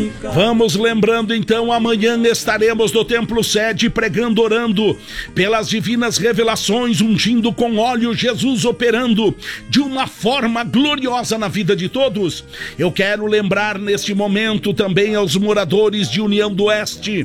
Vamos lembrando então, amanhã estaremos no Templo Sede pregando, orando pelas divinas revelações, ungindo com óleo, Jesus operando de uma forma gloriosa na vida de todos. Eu quero lembrar neste momento também aos moradores de União do Oeste,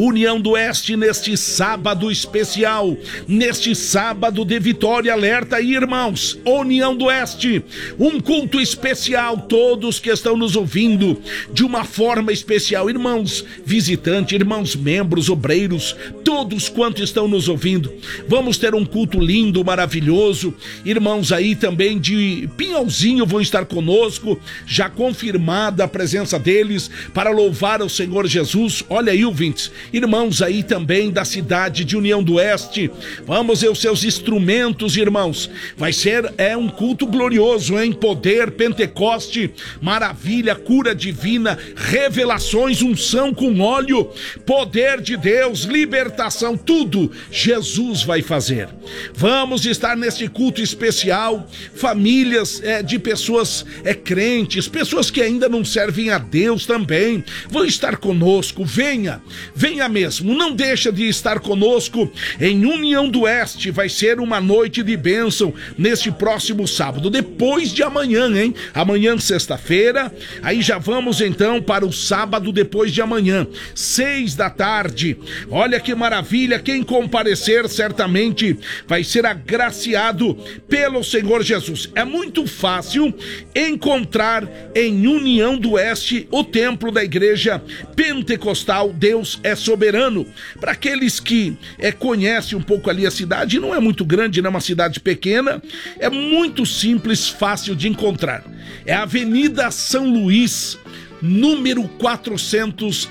neste sábado especial, neste sábado de vitória, alerta aí, irmãos, União do Oeste, um culto especial, todos que estão nos ouvindo de uma forma especial, irmãos visitantes, irmãos membros, obreiros, todos quantos estão nos ouvindo, vamos ter um culto lindo, maravilhoso. Irmãos aí também de Pinhalzinho vão estar conosco, já confirmada a presença deles para louvar o Senhor Jesus. Olha aí, ouvintes, irmãos aí também da cidade de União do Oeste, vamos ver os seus instrumentos, irmãos, vai ser um culto glorioso, hein? Poder, Pentecoste, maravilha, cura divina, revelações, unção com óleo, poder de Deus, libertação, tudo Jesus vai fazer. Vamos estar neste culto especial, famílias de pessoas crentes, pessoas que ainda não servem a Deus também, vão estar conosco. Venha mesmo, não deixa de estar conosco em União do Oeste. Vai ser uma noite de bênção neste próximo sábado, depois de amanhã, hein? Amanhã, sexta-feira, aí já vamos então para o sábado depois de amanhã, 6 da tarde. Olha que maravilha, quem comparecer certamente vai ser agraciado pelo Senhor Jesus. É muito fácil encontrar em União do Oeste o templo da igreja pentecostal Deus é Soberano. Para aqueles que conhecem um pouco ali a cidade, não é muito grande, não é uma cidade pequena, é muito simples, fácil de encontrar. É a Avenida São Luís, número 410.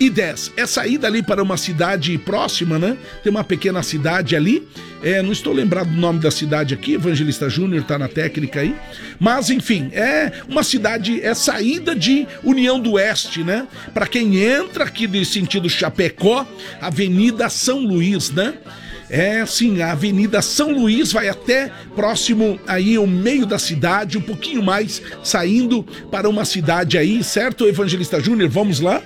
É saída ali para uma cidade próxima, né? Tem uma pequena cidade ali, não estou lembrado do nome da cidade aqui, Evangelista Júnior tá na técnica aí, mas enfim, é uma cidade, saída de União do Oeste, né? Para quem entra aqui de sentido Chapecó, Avenida São Luís, né? Sim, a Avenida São Luís vai até próximo aí o meio da cidade, um pouquinho mais, saindo para uma cidade aí, certo, Evangelista Júnior? Vamos lá?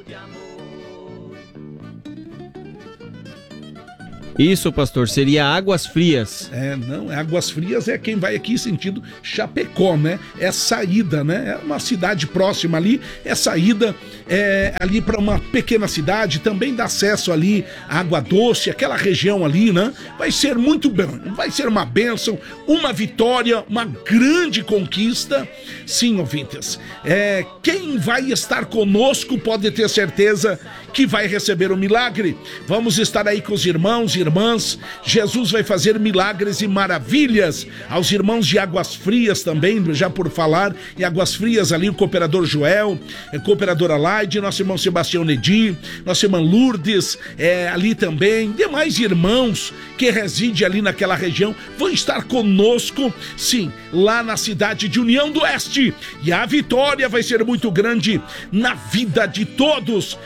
Isso, pastor, seria Águas Frias. Não, Águas Frias é quem vai aqui sentido Chapecó, né? É saída, né? É uma cidade próxima ali, saída ali para uma pequena cidade, também dá acesso ali à Água Doce, aquela região ali, né? Vai ser muito bom, vai ser uma bênção, uma vitória, uma grande conquista. Sim, ouvintes, quem vai estar conosco pode ter certeza que vai receber o milagre. Vamos estar aí com os irmãos e irmãs. Jesus vai fazer milagres e maravilhas aos irmãos de Águas Frias também, já por falar em Águas Frias ali, o cooperador Joel, a cooperadora Laide, nosso irmão Sebastião Nedi, nossa irmã Lourdes, ali também, demais irmãos que residem ali naquela região, vão estar conosco, sim, lá na cidade de União do Oeste, e a vitória vai ser muito grande na vida de todos.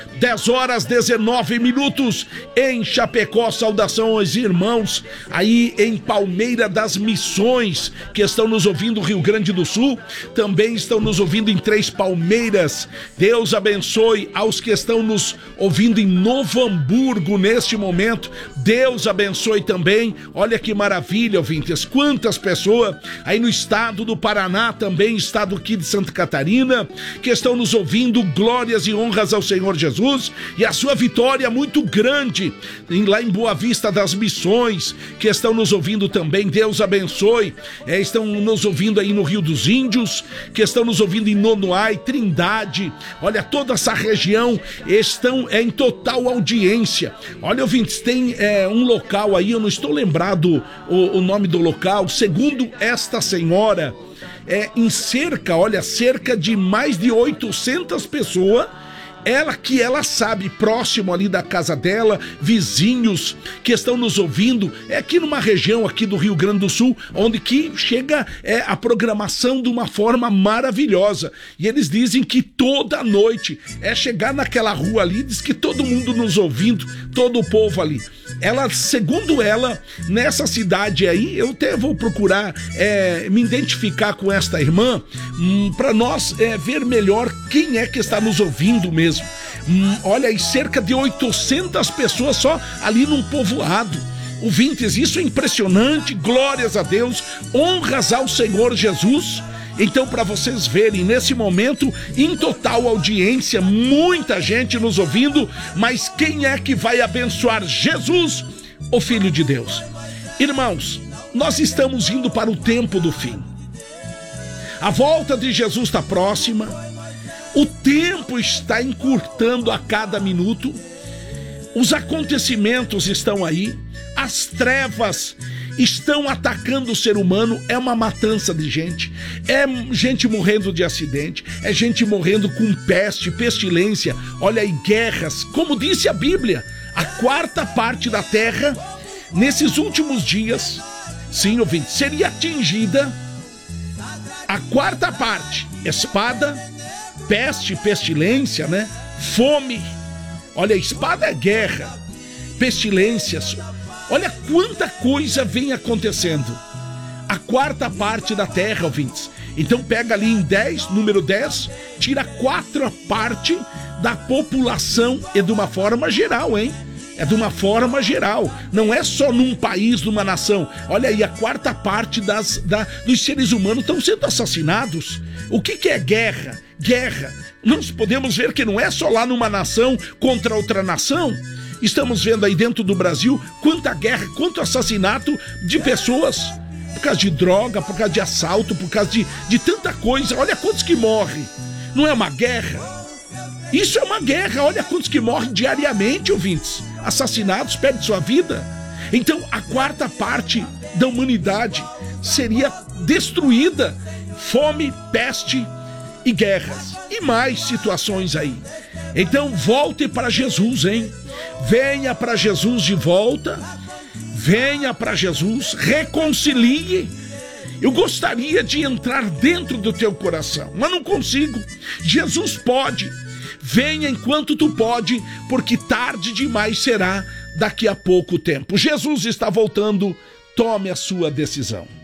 10h19 em Chapecó. Saudação aos irmãos aí em Palmeira das Missões que estão nos ouvindo, Rio Grande do Sul, também estão nos ouvindo em Três Palmeiras. Deus abençoe aos que estão nos ouvindo em Novo Hamburgo neste momento. Deus abençoe também. Olha que maravilha, ouvintes, quantas pessoas aí no estado do Paraná, também estado aqui de Santa Catarina, que estão nos ouvindo. Glórias e honras ao Senhor Jesus e a sua vitória muito grande lá em Boa Vista das Missões, que estão nos ouvindo também. Deus abençoe. Estão nos ouvindo aí no Rio dos Índios, que estão nos ouvindo em Nonoai, Trindade. Olha, toda essa região estão em total audiência. Olha, ouvintes, tem um local aí, eu não estou lembrado o nome do local, segundo esta senhora, em cerca de mais de 800 pessoas ela sabe, próximo ali da casa dela, vizinhos que estão nos ouvindo, é aqui numa região aqui do Rio Grande do Sul, onde que chega a programação de uma forma maravilhosa. E eles dizem que toda noite chegar naquela rua ali, diz que todo mundo nos ouvindo, todo o povo ali. Ela, segundo ela, nessa cidade aí, eu até vou procurar me identificar com esta irmã, para nós ver melhor quem é que está nos ouvindo mesmo. Olha aí, cerca de 800 pessoas só ali num povoado. Ouvintes, isso é impressionante, glórias a Deus, honras ao Senhor Jesus. Então, para vocês verem, nesse momento, em total audiência, muita gente nos ouvindo, mas quem é que vai abençoar? Jesus, o Filho de Deus. Irmãos, nós estamos indo para o tempo do fim. A volta de Jesus está próxima, o tempo está encurtando a cada minuto, os acontecimentos estão aí, as trevas estão atacando o ser humano, é uma matança de gente, é gente morrendo de acidente, é gente morrendo com peste, pestilência, olha aí, guerras, como disse a Bíblia, a 4ª parte da terra, nesses últimos dias, sim, ouvinte, seria atingida a 4ª parte, espada, peste, pestilência, né? Fome, olha, espada é guerra, pestilências, olha quanta coisa vem acontecendo. A 4ª parte da terra, ouvintes. Então pega ali em 10, número 10, tira 4 parte da população, e de uma forma geral, hein? É de uma forma geral, não é só num país, numa nação. Olha aí, a 4ª parte dos seres humanos estão sendo assassinados. O que é guerra? Guerra. Nós podemos ver que não é só lá numa nação contra outra nação. Estamos vendo aí dentro do Brasil quanta guerra, quanto assassinato de pessoas por causa de droga, por causa de assalto, por causa de tanta coisa. Olha quantos que morrem. Não é uma guerra? Isso é uma guerra. Olha quantos que morrem diariamente, ouvintes. Assassinados, perdem sua vida. Então a 4ª parte da humanidade seria destruída. Fome, peste e guerras. E mais situações aí. Então volte para Jesus, hein? Venha para Jesus de volta, venha para Jesus, reconcilie. Eu gostaria de entrar dentro do teu coração, mas não consigo. Jesus pode. Venha enquanto tu pode, porque tarde demais será daqui a pouco tempo. Jesus está voltando, tome a sua decisão.